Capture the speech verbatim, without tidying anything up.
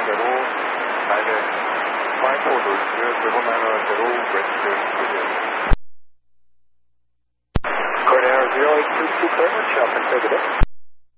zero, Thailand, five four Deutsche, zero nine zero, register Brazil. Cordair zero eight two two clear, Chopin, take it in.